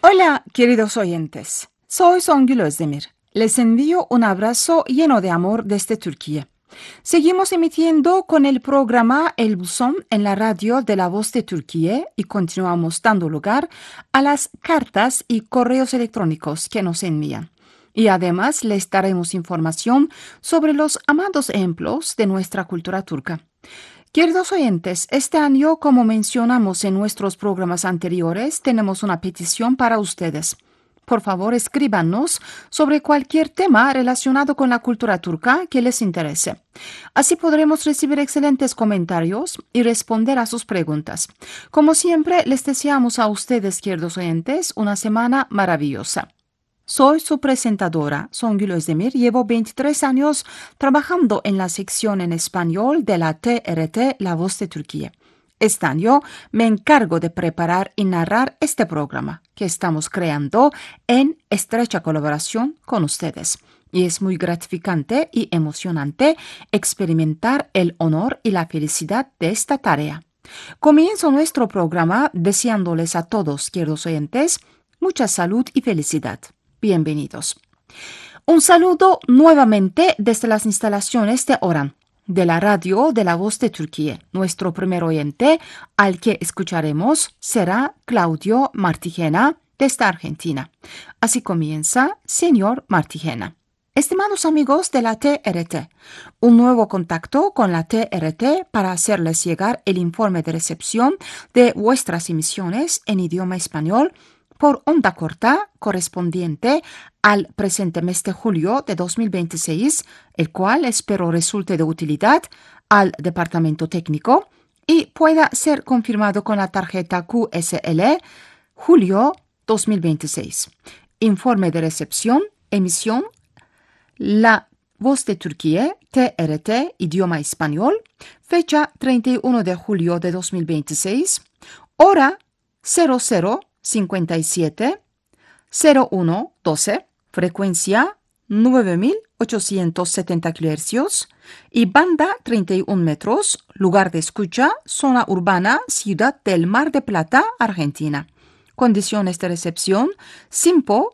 Hola, queridos oyentes. Soy Songül Özdemir. Les envío un abrazo lleno de amor desde Turquía. Seguimos emitiendo con el programa El Buzón en la radio de La Voz de Turquía y continuamos dando lugar a las cartas y correos electrónicos que nos envían. Y además les daremos información sobre los amados ejemplos de nuestra cultura turca. Queridos oyentes, este año, como mencionamos en nuestros programas anteriores, tenemos una petición para ustedes. Por favor, escríbanos sobre cualquier tema relacionado con la cultura turca que les interese. Así podremos recibir excelentes comentarios y responder a sus preguntas. Como siempre, les deseamos a ustedes, queridos oyentes, una semana maravillosa. Soy su presentadora, Songül Özdemir. Llevo 23 años trabajando en la sección en español de la TRT La Voz de Turquía. Este año me encargo de preparar y narrar este programa que estamos creando en estrecha colaboración con ustedes. Y es muy gratificante y emocionante experimentar el honor y la felicidad de esta tarea. Comienzo nuestro programa deseándoles a todos, queridos oyentes, mucha salud y felicidad. Bienvenidos. Un saludo nuevamente desde las instalaciones de Oran, de la radio de La Voz de Turquía. Nuestro primer oyente al que escucharemos será Claudio Martigena desde Argentina. Así comienza, señor Martigena. Estimados amigos de la TRT, un nuevo contacto con la TRT para hacerles llegar el informe de recepción de vuestras emisiones en idioma español por onda corta correspondiente al presente mes de julio de 2026, el cual espero resulte de utilidad al departamento técnico y pueda ser confirmado con la tarjeta QSL julio 2026. Informe de recepción, emisión, La Voz de Turquía, TRT, idioma español, fecha 31 de julio de 2026, hora 00:57, 01:12, frecuencia 9870 kHz y banda 31 metros, lugar de escucha, zona urbana, Ciudad del Mar de Plata, Argentina. Condiciones de recepción, SINPO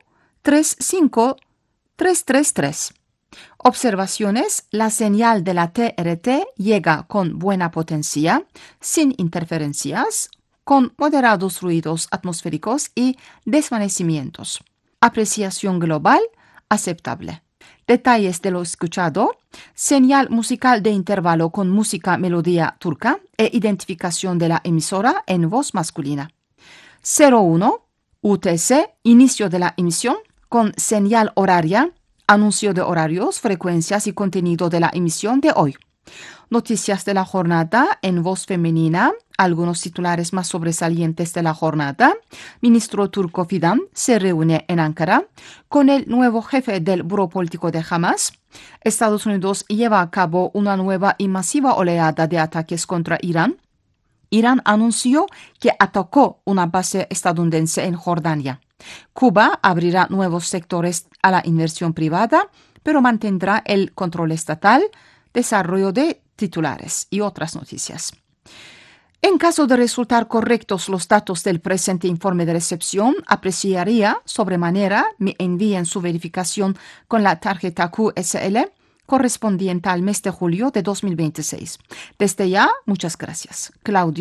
35333. Observaciones, la señal de la TRT llega con buena potencia, sin interferencias, con moderados ruidos atmosféricos y desvanecimientos. Apreciación global aceptable. Detalles de lo escuchado, señal musical de intervalo con música melodía turca e identificación de la emisora en voz masculina. 01 UTC, inicio de la emisión con señal horaria, anuncio de horarios, frecuencias y contenido de la emisión de hoy. Noticias de la jornada en voz femenina, algunos titulares más sobresalientes de la jornada. Ministro turco Fidan se reúne en Ankara con el nuevo jefe del Buró Político de Hamas. Estados Unidos lleva a cabo una nueva y masiva oleada de ataques contra Irán. Irán anunció que atacó una base estadounidense en Jordania. Cuba abrirá nuevos sectores a la inversión privada, pero mantendrá el control estatal, desarrollo de titulares y otras noticias. En caso de resultar correctos los datos del presente informe de recepción, apreciaría sobremanera me envíen su verificación con la tarjeta QSL correspondiente al mes de julio de 2026. Desde ya, muchas gracias. Claudio